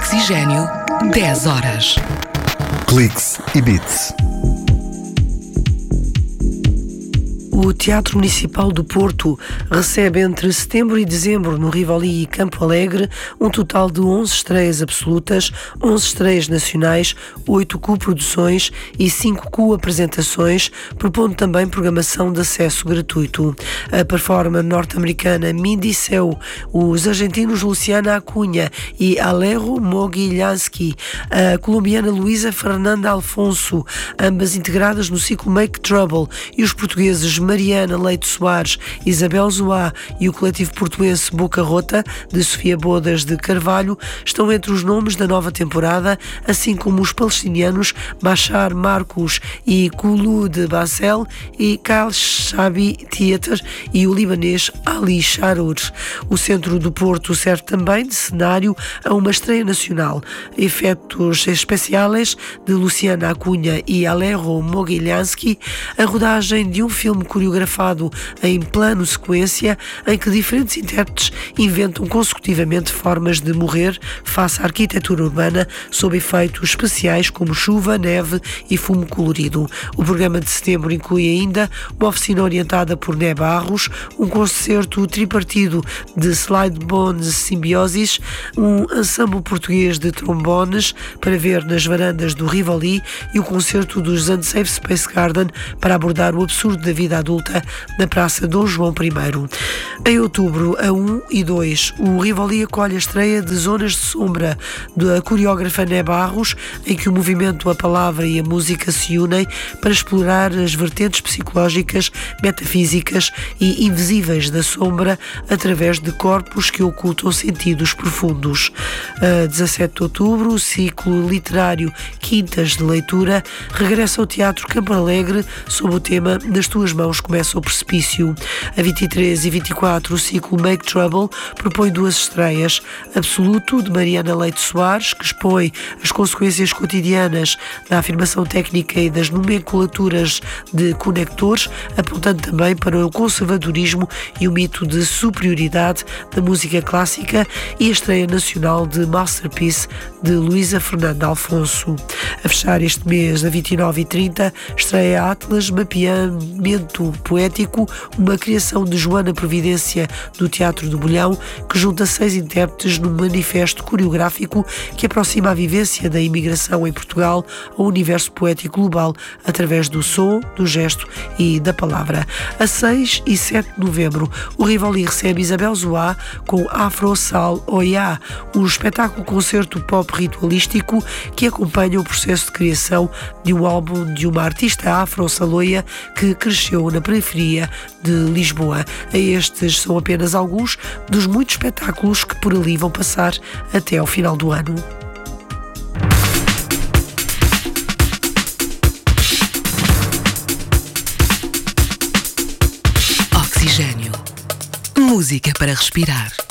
Oxigênio, 10 horas. Cliques e Beats. O Teatro Municipal do Porto recebe entre setembro e dezembro no Rivoli e Campo Alegre um total de 11 estreias absolutas, 11 estreias nacionais, 8 co-produções e 5 co-apresentações, propondo também programação de acesso gratuito. A performer norte-americana Mindy Seu, os argentinos Luciana Acunha e Alejo Mogilhansky, a colombiana Luísa Fernanda Alfonso, ambas integradas no ciclo Make Trouble, e os portugueses Mariana Leite Soares, Isabel Zoá e o coletivo portuense Boca Rota, de Sofia Bodas de Carvalho, estão entre os nomes da nova temporada, assim como os palestinianos Machar Marcos e Kulu de Basel e Kal Shabi Theater e o libanês Ali Sharour. O centro do Porto serve também de cenário a uma estreia nacional. Efeitos especiais de Luciana Acunha e Alejo Mogilhansky, a rodagem de um filme coreografado em plano sequência, em que diferentes intérpretes inventam consecutivamente formas de morrer face à arquitetura urbana sob efeitos especiais como chuva, neve e fumo colorido. O programa de setembro inclui ainda uma oficina orientada por Né Barros, um concerto tripartido de Slide Bones Simbiosis, um ensemble português de trombones para ver nas varandas do Rivoli e o concerto dos Unsafe Space Garden para abordar o absurdo da vida adulta na Praça Dom João I. Em outubro, a 1 e 2, o Rivoli acolhe a estreia de Zonas de Sombra, da coreógrafa Né Barros, em que o movimento, a palavra e a música se unem para explorar as vertentes psicológicas, metafísicas e invisíveis da sombra através de corpos que ocultam sentidos profundos. A 17 de outubro, o ciclo literário Quintas de Leitura regressa ao Teatro Campo Alegre sob o tema Nas Tuas Mãos Começa o Precipício. A 23 e 24, o ciclo Make Trouble propõe duas estreias. Absoluto, de Mariana Leite Soares, que expõe as consequências cotidianas da afirmação técnica e das nomenclaturas de conectores, apontando também para o conservadorismo e o mito de superioridade da música clássica, e a estreia nacional de Masterpiece, de Luísa Fernanda Alfonso. A fechar este mês, a 29 e 30, estreia Atlas, Mapeamento Poético, uma criação de Joana Providência do Teatro do Bolhão, que junta 6 intérpretes num manifesto coreográfico que aproxima a vivência da imigração em Portugal ao universo poético global através do som, do gesto e da palavra. A 6 e 7 de novembro, o Rivoli recebe Isabel Zoá com Afro Sal Oiá, um espetáculo-concerto pop ritualístico que acompanha o processo de criação de um álbum de uma artista afro-saloia que cresceu na periferia de Lisboa. Estes são apenas alguns dos muitos espetáculos que por ali vão passar até ao final do ano. Oxigênio. Música para respirar.